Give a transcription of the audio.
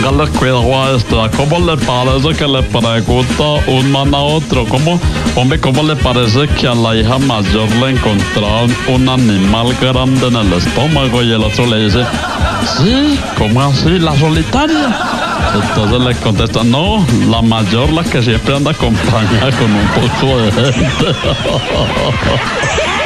póngale cuidado a esto. ¿A cómo le parece que le pregunta un man a otro? Hombre, ¿cómo le parece que a la hija mayor le encontraron un animal grande en el estómago y el otro le dice, sí, ¿cómo así? ¿La solitaria? Entonces le contesta, no, la mayor, la que siempre anda acompañada con un poco de gente.